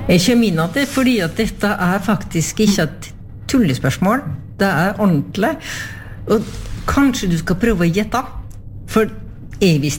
Jeg kommer inn at det fordi at dette faktisk ikke et tullespørsmål, det ordentlig, og kanskje du skal prøve å gjette, for jeg visste